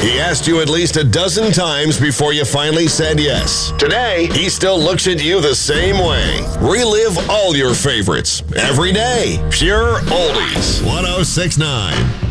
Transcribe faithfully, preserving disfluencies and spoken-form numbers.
He asked you at least a dozen times before you finally said yes. Today, he still looks at you the same way. Relive all your favorites every day. Pure Oldies. one oh six point nine.